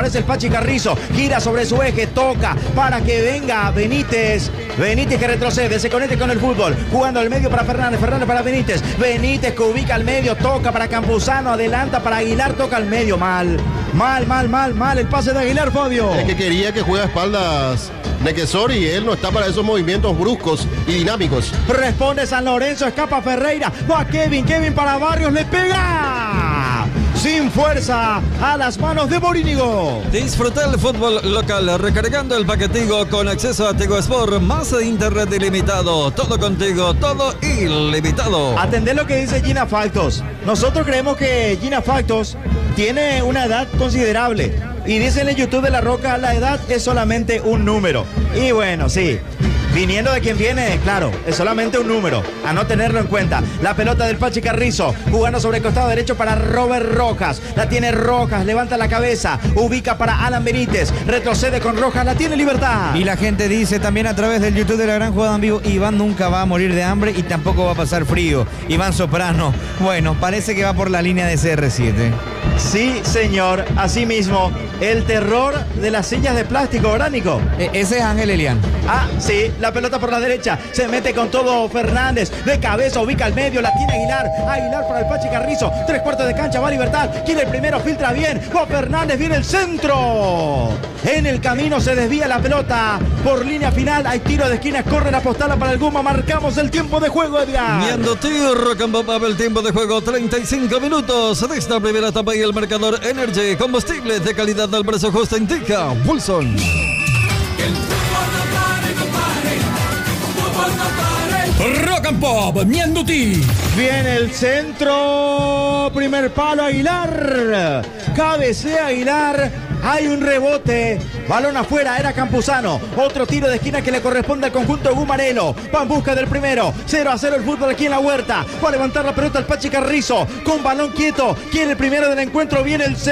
aparece el Pachi Carrizo, gira sobre su eje, toca para que venga Benítez. Benítez que retrocede, se conecta con el fútbol, jugando al medio para Fernández, Fernández para Benítez, Benítez que ubica al medio, toca para Campuzano, adelanta para Aguilar, toca al medio, mal el pase de Aguilar, Fabio. Es que quería que juegue a espaldas Nequesor y él no está para esos movimientos bruscos y dinámicos. Responde San Lorenzo, escapa Ferreira, va Kevin para Barrios, le pega sin fuerza a las manos de Morínigo. Disfruta el fútbol local recargando el paquetigo con acceso a Tigo Sport, más internet ilimitado, todo contigo, todo ilimitado. Atendé lo que dice Gina Factos. Nosotros creemos que Gina Factos tiene una edad considerable y dice en el YouTube de La Roca, la edad es solamente un número. Y bueno, sí, viniendo de quien viene, claro, es solamente un número, a no tenerlo en cuenta. La pelota del Pachi Carrizo, jugando sobre el costado derecho para Robert Rojas. La tiene Rojas, levanta la cabeza, ubica para Alan Benítez, retrocede con Rojas, la tiene Libertad. Y la gente dice también a través del YouTube de La Gran Jugada en Vivo, Iván nunca va a morir de hambre y tampoco va a pasar frío. Iván Soprano, bueno, parece que va por la línea de CR7. Sí, señor, así mismo, el terror de las sillas de plástico, ¿verdad, Nico? Ese es Ángel Elian. Ah, sí, la pelota por la derecha, se mete con todo Fernández, de cabeza ubica al medio, la tiene Aguilar, Aguilar para el Pachi Carrizo, 3/4 de cancha, va Libertad, quiere el primero, filtra bien, va Fernández, viene el centro, en el camino se desvía la pelota, por línea final, hay tiro de esquina, corre la postal para el Guma, marcamos el tiempo de juego, Edgar. Viendo tiro, Cambapaba, el tiempo de juego, 35 minutos de esta primera etapa y el marcador Energy, combustible de calidad al precio justo, indica Wilson. Rock and Pop, Mianduti. Viene el centro, primer palo Aguilar, cabecea Aguilar, hay un rebote, balón afuera, era Campuzano, otro tiro de esquina que le corresponde al conjunto Gumarelo, va en busca del primero, 0-0 el fútbol aquí en la Huerta, va a levantar la pelota el Pachi Carrizo, con balón quieto, quiere el primero del encuentro, viene el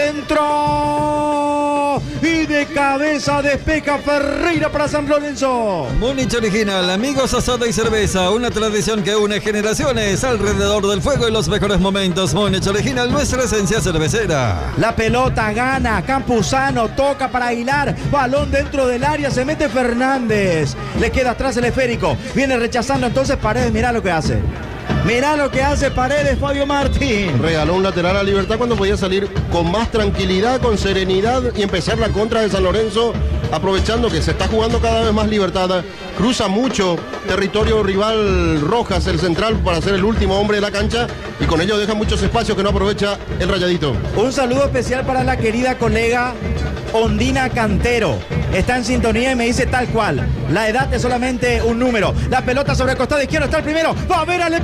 centro, y de cabeza despeja Ferreira para San Lorenzo. Múnich Original, amigos, asada y cerveza, una tradición que une generaciones alrededor del fuego y los mejores momentos. Múnich Original, nuestra esencia cervecera. La pelota gana, Campuzano toca para Aguilar, balón dentro del área, se mete Fernández, le queda atrás el esférico, viene rechazando entonces Paredes, mirá lo que hace. Mirá lo que hace Paredes, Fabio Martín. Regaló un lateral a Libertad cuando podía salir con más tranquilidad, con serenidad y empezar la contra de San Lorenzo, aprovechando que se está jugando cada vez más Libertad. Cruza mucho territorio rival Rojas, el central, para ser el último hombre de la cancha y con ello deja muchos espacios que no aprovecha el Rayadito. Un saludo especial para la querida colega Ondina Cantero. Está en sintonía y me dice tal cual, la edad es solamente un número. La pelota sobre el costado izquierdo, está el primero, va Vera, le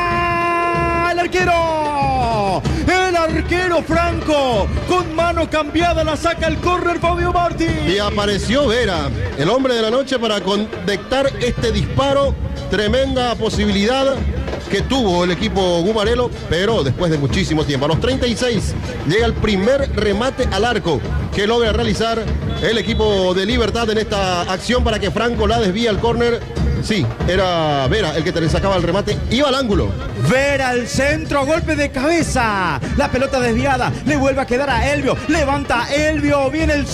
pega el arquero. El arquero Franco, con mano cambiada, la saca el córner Fabio Martín. Y apareció Vera, el hombre de la noche, para conectar este disparo. Tremenda posibilidad que tuvo el equipo Gumarelo, pero después de muchísimo tiempo. A los 36 llega el primer remate al arco que logra realizar el equipo de Libertad en esta acción para que Franco la desvía al córner. Sí, era Vera el que te le sacaba el remate, iba al ángulo. Vera al centro, golpe de cabeza, la pelota desviada, le vuelve a quedar a Elvio, levanta Elvio, viene el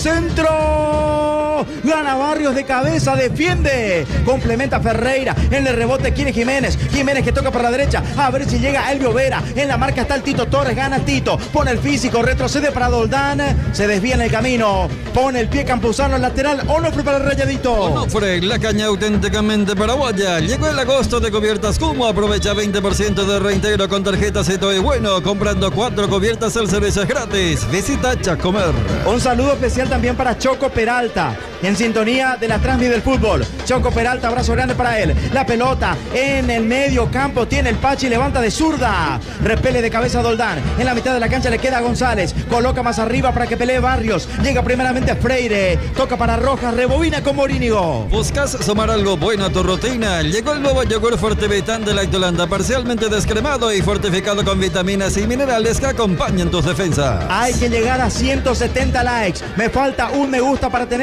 centro, gana Barrios de cabeza, defiende, complementa Ferreira, en el rebote quiere Jiménez que toca por la derecha, a ver si llega Elvio Vera, en la marca está el Tito Torres, gana Tito, pone el físico, retrocede para Doldán, se desvía en el camino, pone el pie Campuzano al lateral, Onofre para el Rayadito. Onofre, la caña auténticamente paraguaya, llegó el agosto de cubiertas Cumo, aprovecha 20% de reintegro con tarjetas y todo y bueno, comprando 4 cubiertas el servicio es gratis, visita Chacomer. Un saludo especial también para Choco Peralta, en sintonía de la Transmi del fútbol. Choco Peralta, abrazo grande para él, la pelota en el medio campo, tiene el Pachi, levanta de zurda, repele de cabeza a Doldán, en la mitad de la cancha le queda a González, coloca más arriba para que pelee Barrios, llega primeramente Freire, toca para Rojas, rebobina con Morínigo. ¿Buscas sumar algo bueno a tu rutina? Llegó el nuevo yogur Fortivitán de Lactolanda, parcialmente descremado y fortificado con vitaminas y minerales que acompañan tus defensas. Hay que llegar a 170 likes, me falta un me gusta para tener 170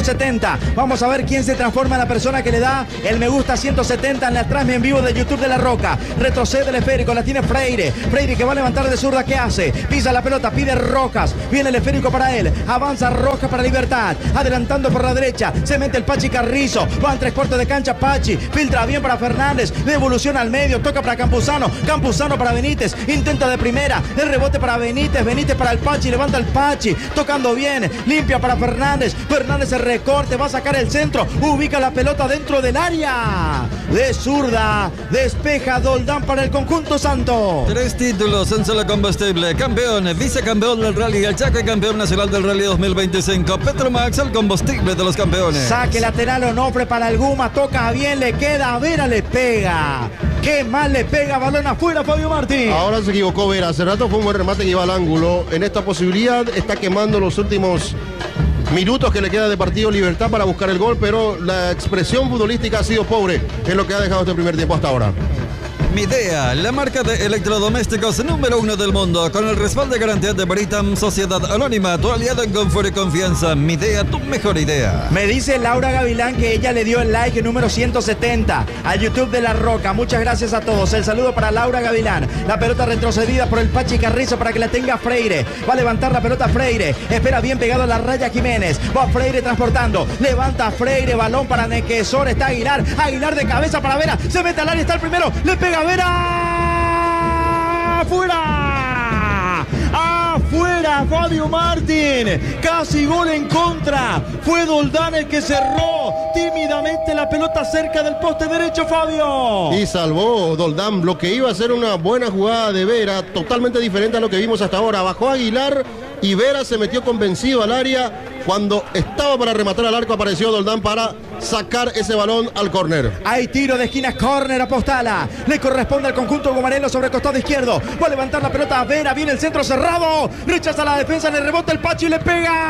170. Vamos a ver quién se transforma en la persona que le da el me gusta 170 en la transmisión en vivo de YouTube de La Roca. Retrocede el esférico, la tiene Freire. Freire que va a levantar de zurda, ¿qué hace? Pisa la pelota, pide Rojas. Viene el esférico para él. Avanza Rojas para Libertad. Adelantando por la derecha. Se mete el Pachi Carrizo. Va en 3/4 de cancha Pachi. Filtra bien para Fernández. Devolución al medio. Toca para Campuzano. Campuzano para Benítez. Intenta de primera. El rebote para Benítez. Benítez para el Pachi. Levanta el Pachi. Tocando bien. Limpia para Fernández. Fernández se recorte. Va a sacar el centro. Ubica la pelota dentro del área. De zurda. Despeja Doldán para el conjunto santo. 3 títulos en solo combustible. Campeón, vicecampeón del Rally El Chaco y campeón nacional del Rally 2025. Petromax, el combustible de los campeones. Saque lateral Onofre para el Guma. Toca bien, le queda. Vera le pega. Qué mal le pega. Balón afuera Fabio Martín. Ahora se equivocó Vera. Hace rato fue un buen remate que iba al ángulo. En esta posibilidad está quemando los últimos minutos que le queda de partido Libertad para buscar el gol, pero la expresión futbolística ha sido pobre en lo que ha dejado este primer tiempo hasta ahora. Midea, la marca de electrodomésticos número 1 del mundo, con el respaldo y garantía de Britam, Sociedad Anónima, tu aliado en confort y confianza. Midea, tu mejor idea. Me dice Laura Gavilán que ella le dio el like número 170 al YouTube de La Roca. Muchas gracias a todos. El saludo para Laura Gavilán. La pelota retrocedida por el Pachi Carrizo para que la tenga Freire. Va a levantar la pelota Freire. Espera bien pegado a la raya Jiménez. Va Freire transportando. Levanta Freire. Balón para Nequesor. Está Aguilar. Aguilar de cabeza para Vera. Se mete al área. Está el primero. Le pega Vera. ¡Afuera! ¡Afuera, Fabio Martín! Casi gol en contra. Fue Doldán el que cerró tímidamente la pelota cerca del poste derecho, Fabio. Y salvó Doldán lo que iba a ser una buena jugada de Vera, totalmente diferente a lo que vimos hasta ahora. Bajó Aguilar y Vera se metió convencido al área. Cuando estaba para rematar al arco, apareció Doldán para sacar ese balón al córner. Hay tiro de esquina, córner a Postala. Le corresponde al conjunto gumarelo sobre el costado izquierdo. Va a levantar la pelota a Vera, viene el centro cerrado. Rechaza la defensa, le rebota el Pachi y le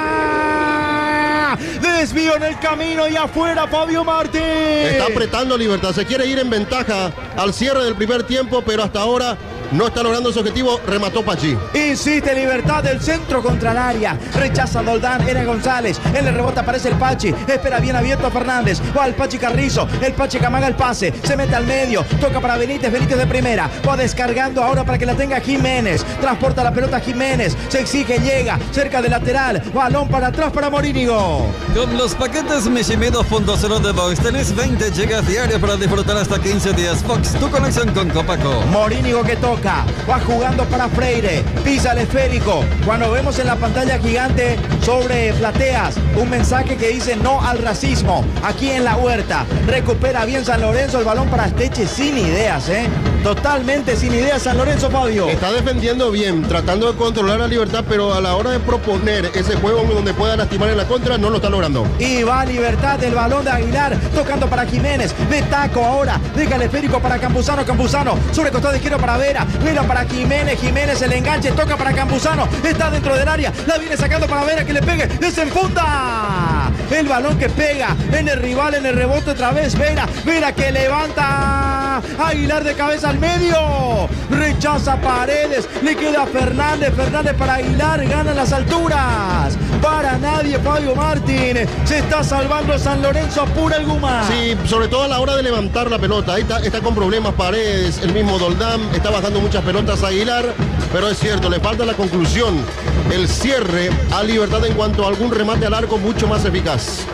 pega. Desvío en el camino y afuera Fabio Martín. Está apretando Libertad, se quiere ir en ventaja al cierre del primer tiempo, pero hasta ahora no está logrando su objetivo. Remató Pachi. Insiste Libertad del centro contra el área. Rechaza Doldán, era González. En el rebote aparece el Pachi. Espera bien abierto a Fernández. Va el Pachi Carrizo. El Pachi que amaga el pase. Se mete al medio. Toca para Benítez. Benítez de primera. Va descargando ahora para que la tenga Jiménez. Transporta la pelota Jiménez. Se exige, llega. Cerca del lateral. Balón para atrás para Morínigo. Con los paquetes Mishimi 2.0 de Vox tenés 20 gigas diarios para disfrutar hasta 15 días. Fox, tu conexión con Copaco. Morínigo que toca. Va jugando para Freire. Pisa el esférico. Cuando vemos en la pantalla gigante sobre Plateas un mensaje que dice no al racismo. Aquí en la Huerta. Recupera bien San Lorenzo. El balón para Esteche sin ideas, totalmente sin ideas San Lorenzo, Fabio. Está defendiendo bien, tratando de controlar a Libertad, pero a la hora de proponer ese juego donde pueda lastimar en la contra, no lo está logrando. Y va Libertad, el balón de Aguilar, tocando para Jiménez, de taco ahora, deja el esférico para Campuzano, Campuzano, sobre costado izquierdo para Vera, Vera para Jiménez, Jiménez el enganche, toca para Campuzano, está dentro del área, la viene sacando para Vera que le pegue, desenfunda, el balón que pega en el rival, en el rebote otra vez, Vera, Vera que levanta, Aguilar de cabeza al medio, rechaza Paredes, le queda Fernández, Fernández para Aguilar, gana las alturas, para nadie Fabio Martín, se está salvando San Lorenzo, apura el Guma. Sí, sobre todo a la hora de levantar la pelota, ahí está con problemas Paredes, el mismo Doldán, está bajando muchas pelotas a Aguilar, pero es cierto, le falta la conclusión, el cierre a Libertad en cuanto a algún remate al arco mucho más eficaz.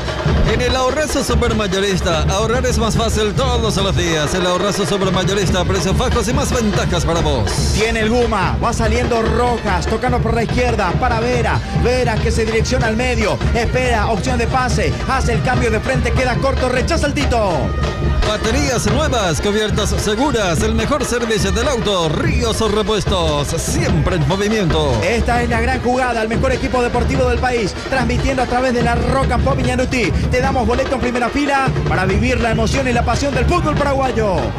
En el Ahorrazo Supermayorista, ahorrar es más fácil todos los días. El Ahorrazo Supermayorista, precios bajos y más ventajas para vos. Tiene el Guma, va saliendo Rojas, tocando por la izquierda para Vera. Vera que se direcciona al medio, espera, opción de pase, hace el cambio de frente, queda corto, rechaza el Tito. Baterías nuevas, cubiertas seguras, el mejor servicio del auto, Ríos Repuestos, siempre en movimiento. Esta es la gran jugada, el mejor equipo deportivo del país, transmitiendo a través de la Rock and Pop Ñandutí. Te damos boleto en primera fila para vivir la emoción y la pasión del fútbol paraguayo.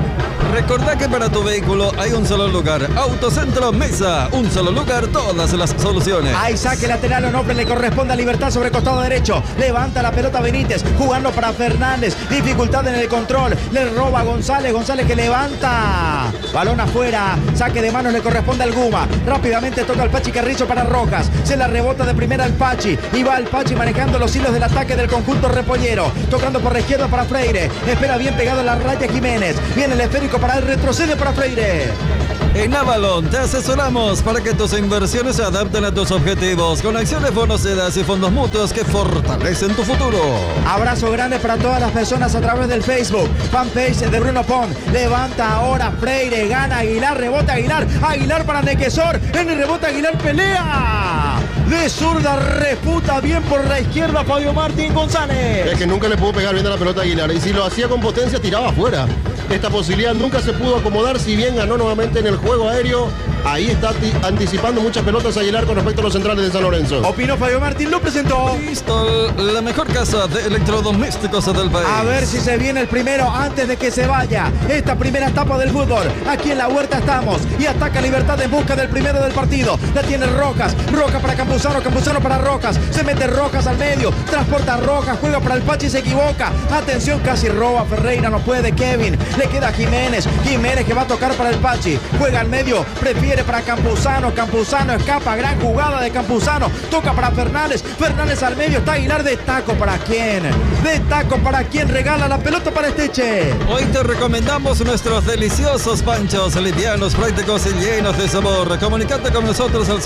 Recordá que para tu vehículo hay un solo lugar. Autocentro Mesa. Un solo lugar, todas las soluciones. Hay saque lateral, Onofre le corresponde a Libertad sobre costado derecho. Levanta la pelota Benítez, jugando para Fernández. Dificultad en el control. Le roba a González. González que levanta. Balón afuera. Saque de manos le corresponde al Guma. Rápidamente toca el Pachi Carrizo para Rojas. Se la rebota de primera al Pachi. Y va el Pachi manejando los hilos del ataque del conjunto repollero. Tocando por la izquierda para Freire. Espera bien pegado a la raya Jiménez. Viene el esférico para él. Retrocede para Freire. En Avalon te asesoramos para que tus inversiones se adapten a tus objetivos con acciones, bonos, sedas y fondos mutuos que fortalecen tu futuro. Abrazo grande para todas las personas a través del Facebook. Fanpage de Bruno Pon. Levanta ahora Freire. Gana Aguilar. Rebota Aguilar. Aguilar para Nequesor. En el rebote Aguilar pelea. De zurda refuta bien por la izquierda Fabio Martín González. Es que nunca le pudo pegar bien a la pelota a Aguilar. Y si lo hacía con potencia, tiraba afuera. Esta posibilidad nunca se pudo acomodar, si bien ganó nuevamente en el juego aéreo. Ahí está anticipando muchas pelotas Aguilar con respecto a los centrales de San Lorenzo. Opinó Fabio Martín, lo presentó. Bristol, la mejor casa de electrodomésticos del país. A ver si se viene el primero antes de que se vaya esta primera etapa del fútbol. Aquí en la Huerta estamos y ataca Libertad en busca del primero del partido. La tiene Rojas, Rojas para Campuzano, Campuzano para Rojas. Se mete Rojas al medio, transporta a Rojas, juega para el Pachi y se equivoca. Atención, casi roba Ferreira, no puede Kevin. Le queda Jiménez, Jiménez que va a tocar para el Pachi. Juega al medio, prefiere para Campuzano, Campuzano escapa, gran jugada de Campuzano. Toca para Fernández, Fernández al medio, está Aguilar de taco para quién. De taco para quién, regala la pelota para Esteche. Hoy te recomendamos nuestros deliciosos panchos, livianos, prácticos y llenos de sabor. Comunicate con nosotros al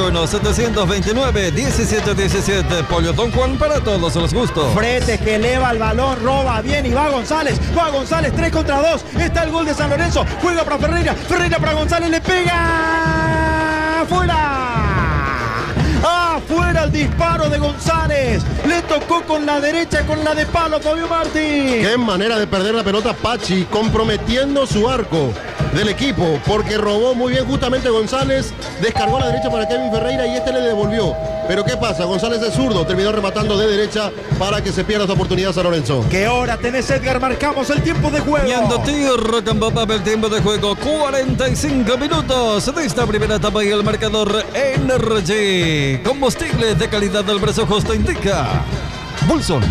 021-729-1717. Pollo Don Juan para todos los gustos. Fretes que eleva el balón, roba bien y va González. Va González, 3 contra 2. Está el gol de San Lorenzo. Juega para Ferreira. Ferreira para González, le pega. ¡Fuera! ¡Afuera el disparo de González! Le tocó con la derecha, con la de palo Fabio Martín. Qué manera de perder la pelota Pachi, comprometiendo su arco del equipo, porque robó muy bien justamente González, descargó a la derecha para Kevin Ferreira y este le devolvió. Pero ¿qué pasa? González es zurdo, terminó rematando de derecha para que se pierda esta oportunidad San Lorenzo. ¿Qué hora tenés, Edgar? Marcamos el tiempo de juego. Ñandutí, Rock and Pop, el tiempo de juego, 45 minutos de esta primera etapa y el marcador Energy. Combustible de calidad del precio justo indica. Bolson.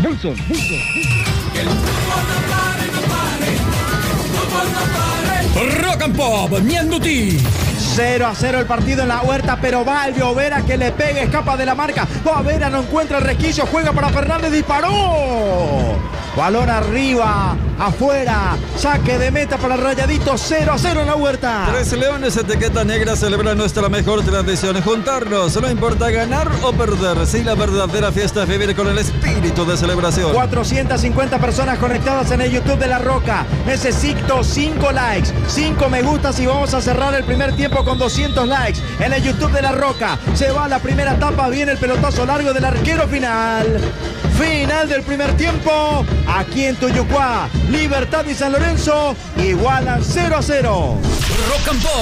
Rock and Pop, Ñandutí. 0-0 el partido en la Huerta, pero va el Vera que le pega, escapa de la marca. Vera no encuentra el resquicio, juega para Fernández, disparó. Balón arriba, afuera, saque de meta para el Rayadito, 0-0 en la Huerta. Tres Leones, etiqueta negra, celebra nuestra mejor tradición, juntarnos, no importa ganar o perder, si la verdadera fiesta es vivir con el espíritu de celebración. 450 personas conectadas en el YouTube de La Roca. Necesito 5 likes, 5 me gustas y vamos a cerrar el primer tiempo con 200 likes en el YouTube de La Roca. Se va la primera etapa, viene el pelotazo largo del arquero final. Final del primer tiempo, aquí en Tuyucuá. Libertad y San Lorenzo igualan 0-0. Rock and Pop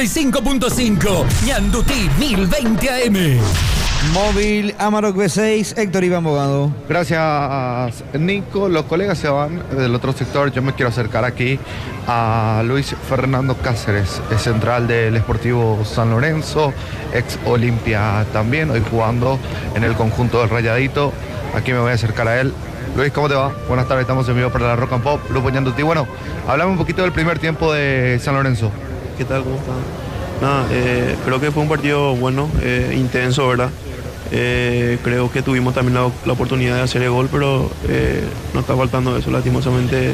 95.5, Ñandutí 1020 AM. Móvil Amarok B6, Héctor Iván Bogado. Gracias, Nico. Los colegas se van del otro sector. Yo me quiero acercar aquí a Luis Fernando Cáceres, es central del Sportivo San Lorenzo, ex Olimpia también, hoy jugando en el conjunto del Rayadito. Aquí me voy a acercar a él. Luis, ¿cómo te va? Buenas tardes, estamos en vivo para la Rock and Pop, Grupo Ñandutí. Bueno, hablame un poquito del primer tiempo de San Lorenzo. ¿Qué tal? ¿Cómo están? Nada, creo que fue un partido bueno, intenso, ¿verdad? Creo que tuvimos también la oportunidad de hacer el gol, pero nos está faltando eso, lastimosamente.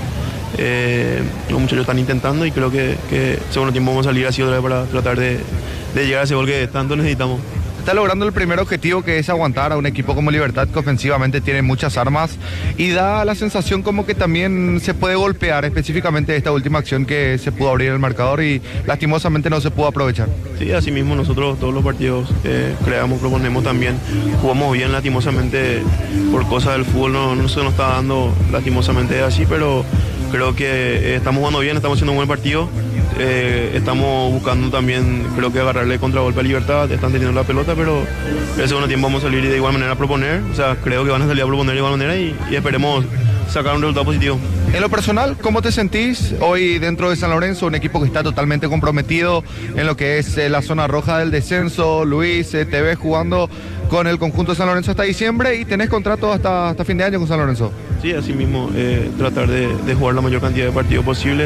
Los muchachos están intentando y creo que segundo tiempo vamos a salir así otra vez para tratar de llegar a ese gol que tanto necesitamos. Está logrando el primer objetivo, que es aguantar a un equipo como Libertad, que ofensivamente tiene muchas armas y da la sensación como que también se puede golpear, específicamente esta última acción que se pudo abrir el marcador y lastimosamente no se pudo aprovechar. Sí, así mismo nosotros todos los partidos creamos, proponemos también, jugamos bien, lastimosamente por cosas del fútbol no se nos está dando, lastimosamente así, pero creo que estamos jugando bien, estamos haciendo un buen partido. Estamos buscando también, creo que agarrarle contragolpe a Libertad, están teniendo la pelota, pero el segundo tiempo vamos a salir y de igual manera a proponer, o sea, creo que van a salir a proponer de igual manera y esperemos sacar un resultado positivo. En lo personal, ¿cómo te sentís hoy dentro de San Lorenzo? Un equipo que está totalmente comprometido en lo que es la zona roja del descenso. Luis, te ves jugando con el conjunto de San Lorenzo hasta diciembre y tenés contrato hasta fin de año con San Lorenzo. Sí, así mismo, tratar de jugar la mayor cantidad de partidos posible.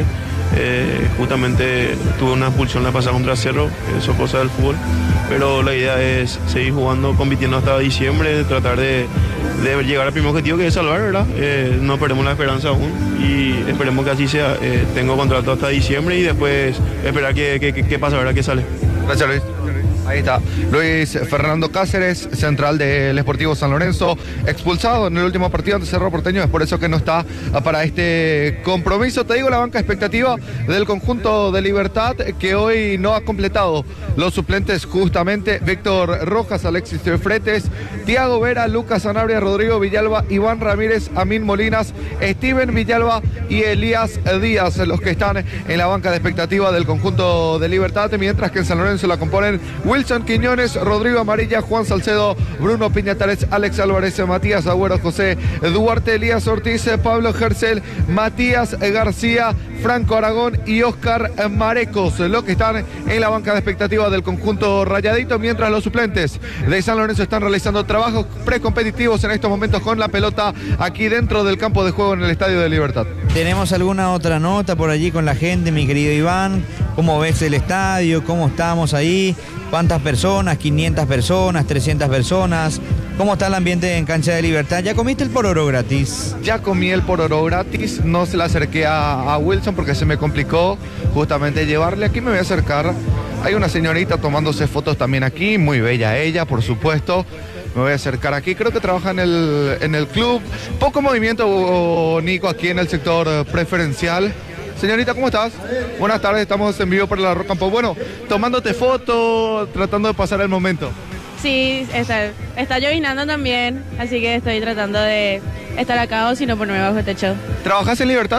Justamente tuve una expulsión la pasada contra Cerro, eso es cosa del fútbol, pero la idea es seguir jugando, compitiendo hasta diciembre, tratar de llegar al primer objetivo, que es salvar, ¿verdad? No perdemos la esperanza aún y esperemos que así sea. Tengo contrato hasta diciembre y después esperar qué pasa, ¿verdad? ¿Qué sale? Gracias, Luis. Ahí está, Luis Fernando Cáceres, central del Sportivo San Lorenzo, expulsado en el último partido ante Cerro Porteño, es por eso que no está para este compromiso. Te digo, la banca expectativa del conjunto de Libertad, que hoy no ha completado los suplentes justamente: Víctor Rojas, Alexis Fretes, Tiago Vera, Lucas Sanabria, Rodrigo Villalba, Iván Ramírez, Amin Molinas, Steven Villalba y Elías Díaz, los que están en la banca de expectativa del conjunto de Libertad, mientras que en San Lorenzo la componen Wilson Quiñones, Rodrigo Amarilla, Juan Salcedo, Bruno Piñatares, Alex Álvarez, Matías Agüero, José Duarte, Elías Ortiz, Pablo Gercel, Matías García, Franco Aragón y Oscar Marecos, los que están en la banca de expectativa del conjunto rayadito, mientras los suplentes de San Lorenzo están realizando trabajos precompetitivos en estos momentos con la pelota aquí dentro del campo de juego en el Estadio de Libertad. ¿Tenemos alguna otra nota por allí con la gente, mi querido Iván? ¿Cómo ves el estadio? ¿Cómo estamos ahí? ¿Cuántas personas? ¿500 personas? ¿300 personas? ¿Cómo está el ambiente en Cancha de Libertad? ¿Ya comiste el pororo gratis? Ya comí el pororo gratis, no se le acerqué a Wilson porque se me complicó justamente llevarle. Aquí me voy a acercar, hay una señorita tomándose fotos también aquí, muy bella ella, por supuesto. Me voy a acercar aquí, creo que trabaja en el club. Poco movimiento, Nico, aquí en el sector preferencial. Señorita, ¿cómo estás? Buenas tardes, estamos en vivo para la Rock and Pop. Bueno, tomándote foto, tratando de pasar el momento. Sí, está llovinando también, así que estoy tratando de estar acá o si no ponerme bajo el techo. ¿Trabajas en Libertad?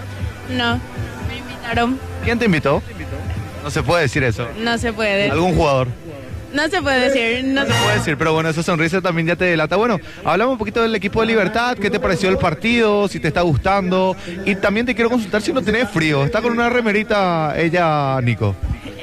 No, me invitaron. ¿Quién te invitó? No se puede decir eso. No se puede. ¿Algún jugador? No se puede decir. No se puede decir, pero bueno, esa sonrisa también ya te delata. Bueno, hablamos un poquito del equipo de Libertad, ¿qué te pareció el partido? Si te está gustando. Y también te quiero consultar si no tenés frío. Está con una remerita ella, Nico.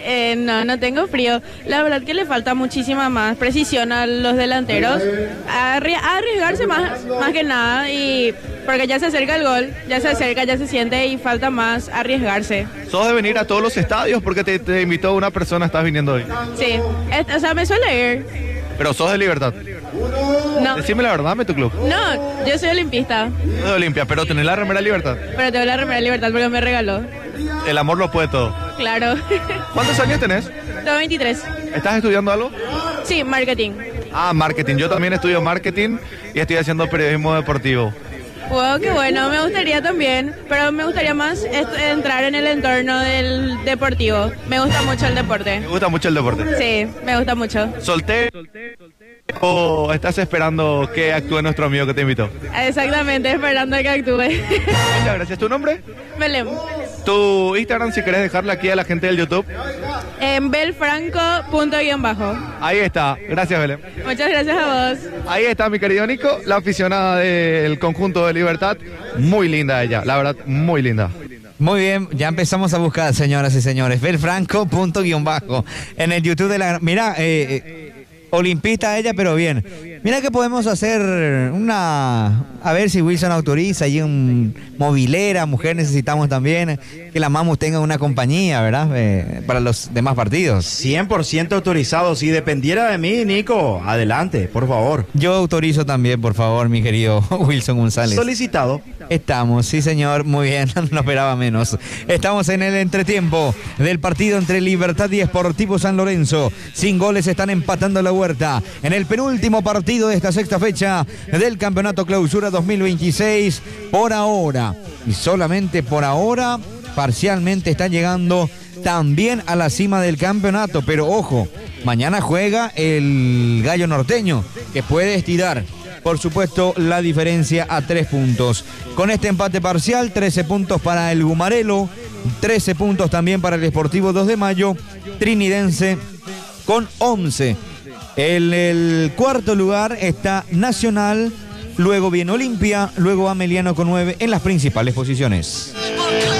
No tengo frío. La verdad que le falta muchísima más precisión a los delanteros. A arriesgarse más que nada, y porque ya se acerca el gol, ya se siente y falta más arriesgarse. ¿Sos de venir a todos los estadios? Porque te invitó una persona, estás viniendo hoy. Sí, o sea, me suele ir. ¿Pero sos de Libertad? No. Decime la verdad, dame tu club. No, yo soy olimpista. No de Olimpia, pero tenés la remera de Libertad. Pero tengo la remera de Libertad porque me regaló. El amor lo puede todo. Claro. ¿Cuántos años tenés? Tengo 23. ¿Estás estudiando algo? Sí, marketing. Ah, marketing. Yo también estudio marketing y estoy haciendo periodismo deportivo. Wow, qué bueno, me gustaría también, pero me gustaría más entrar en el entorno del deportivo. Me gusta mucho el deporte. ¿Me gusta mucho el deporte? Sí, me gusta mucho. ¿Soltero o estás esperando que actúe nuestro amigo que te invitó? Exactamente, esperando que actúe. Muchas gracias. ¿Tu nombre? Belén. Tu Instagram, si querés dejarle aquí a la gente del YouTube. En belfranco._ Ahí está. Gracias, Belén. Muchas gracias a vos. Ahí está mi querido Nico, la aficionada del conjunto de Libertad. Muy linda ella, la verdad, muy linda. Muy bien, ya empezamos a buscar, señoras y señores. belfranco._ en el YouTube de la... Mira, olimpista ella, pero bien. Mira que podemos hacer una... A ver si Wilson autoriza allí un movilera, mujer necesitamos también, que la Mamus tenga una compañía, ¿verdad? Para los demás partidos. 100% autorizado. Si dependiera de mí, Nico, adelante, por favor. Yo autorizo también, por favor, mi querido Wilson González. Solicitado. Estamos, sí señor, muy bien, no esperaba menos. Estamos en el entretiempo del partido entre Libertad y Sportivo San Lorenzo. Sin goles están empatando la Huerta en el penúltimo partido de esta sexta fecha del Campeonato Clausura 2026. Por ahora, y solamente por ahora, parcialmente están llegando también a la cima del campeonato. Pero ojo, mañana juega el Gallo Norteño, que puede estirar, por supuesto, la diferencia a 3 puntos. Con este empate parcial, 13 puntos para el Gumarelo, 13 puntos también para el Sportivo 2 de Mayo, Trinidense con 11. En el cuarto lugar está Nacional luego viene Olimpia, luego Ameliano con 9 en las principales posiciones.